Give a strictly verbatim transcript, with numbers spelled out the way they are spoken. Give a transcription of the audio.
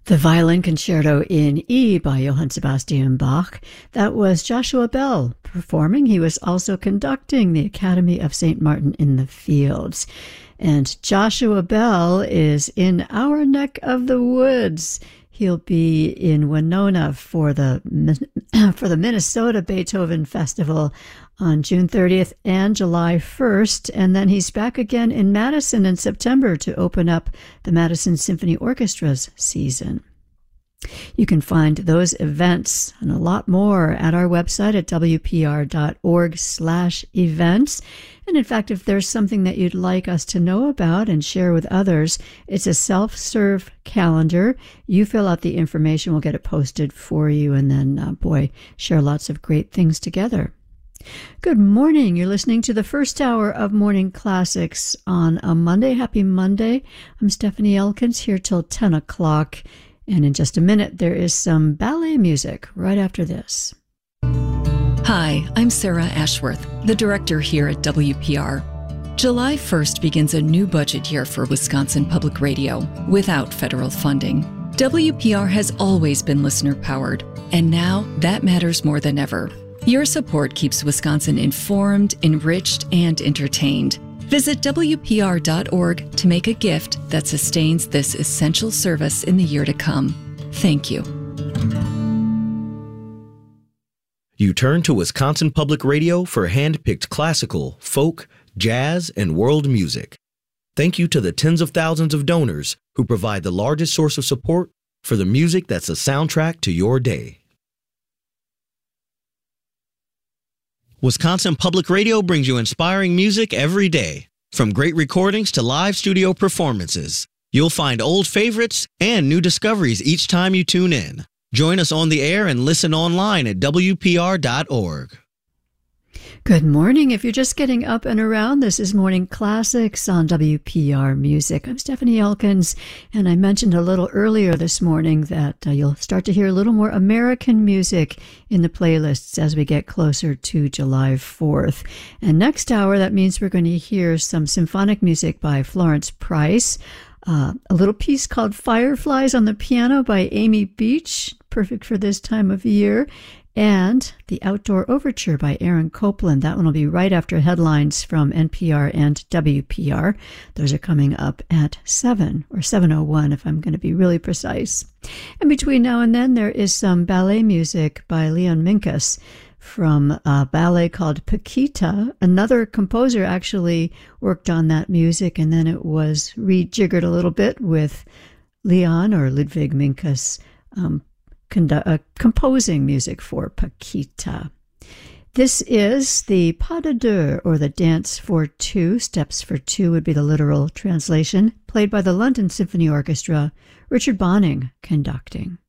The Violin Concerto in E by Johann Sebastian Bach. That was Joshua Bell performing. He was also conducting the Academy of Saint Martin in the Fields. And Joshua Bell is in our neck of the woods. He'll be in Winona for the for the Minnesota Beethoven Festival on June thirtieth and July first, and then he's back again in Madison in September to open up the Madison Symphony Orchestra's season. You can find those events and a lot more at our website at w p r dot org slash events. And in fact, if there's something that you'd like us to know about and share with others, it's a self-serve calendar. You fill out the information, we'll get it posted for you, and then, uh, boy, share lots of great things together. Good morning. You're listening to the first hour of Morning Classics on a Monday. Happy Monday. I'm Stephanie Elkins here till ten o'clock. And in just a minute, there is some ballet music right after this. Hi, I'm Sarah Ashworth, the director here at W P R. July first begins a new budget year for Wisconsin Public Radio without federal funding. W P R has always been listener-powered, and now that matters more than ever. Your support keeps Wisconsin informed, enriched, and entertained. Visit w p r dot org to make a gift that sustains this essential service in the year to come. Thank you. You turn to Wisconsin Public Radio for hand-picked classical, folk, jazz, and world music. Thank you to the tens of thousands of donors who provide the largest source of support for the music that's the soundtrack to your day. Wisconsin Public Radio brings you inspiring music every day. From great recordings to live studio performances, you'll find old favorites and new discoveries each time you tune in. Join us on the air and listen online at w p r dot org. Good morning. If you're just getting up and around, this is Morning Classics on W P R Music. I'm Stephanie Elkins, and I mentioned a little earlier this morning that uh, you'll start to hear a little more American music in the playlists as we get closer to July fourth. And next hour, that means we're going to hear some symphonic music by Florence Price, uh, a little piece called Fireflies on the piano by Amy Beach, perfect for this time of year, and the Outdoor Overture by Aaron Copland. That one will be right after headlines from N P R and W P R. Those are coming up at seven, or seven oh one if I'm going to be really precise. And between now and then, there is some ballet music by Leon Minkus from a ballet called Paquita. Another composer actually worked on that music, and then it was rejiggered a little bit with Leon, or Ludwig Minkus, um, Condu- uh, composing music for Paquita. This is the Pas de deux, or the Dance for Two. Steps for Two would be the literal translation, played by the London Symphony Orchestra, Richard Bonning conducting.